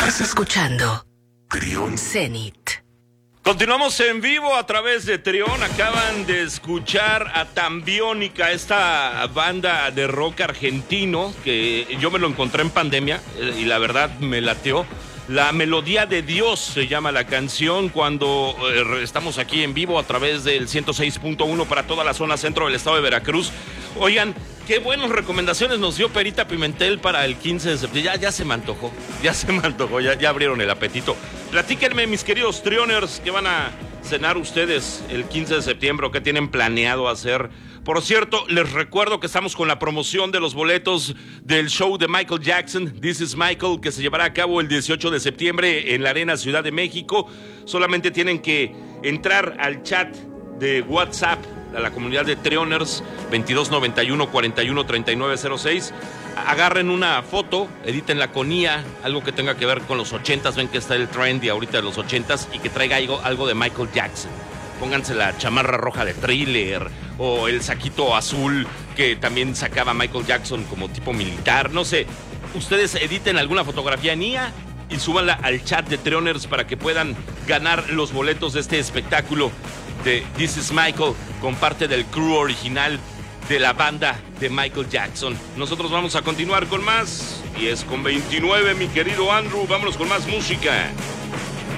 Estás escuchando Trión Zenit. Continuamos en vivo a través de Trión. Acaban de escuchar a Tambiónica, esta banda de rock argentino que yo me lo encontré en pandemia y la verdad me lateó. La Melodía de Dios se llama la canción cuando estamos aquí en vivo a través del 106.1 para toda la zona centro del estado de Veracruz. Oigan, qué buenas recomendaciones nos dio Perita Pimentel para el 15 de septiembre. Ya se me antojó, ya abrieron el apetito. Platíquenme, mis queridos Trioners, ¿qué van a cenar ustedes el 15 de septiembre o qué tienen planeado hacer? Por cierto, les recuerdo que estamos con la promoción de los boletos del show de Michael Jackson, This is Michael, que se llevará a cabo el 18 de septiembre en la Arena Ciudad de México. Solamente tienen que entrar al chat de WhatsApp a la comunidad de Trioners 2291 41 3906. Agarren una foto, edítenla con IA, algo que tenga que ver con los 80s, ven que está el trendy ahorita de los 80s y que traiga algo de Michael Jackson. Pónganse la chamarra roja de Thriller o el saquito azul que también sacaba Michael Jackson como tipo militar, no sé. Ustedes editen alguna fotografía en IA y súbanla al chat de Trioners para que puedan ganar los boletos de este espectáculo de This is Michael con parte del crew original de la banda de Michael Jackson. Nosotros vamos a continuar con más. 10:29, mi querido Andrew. Vámonos con más música.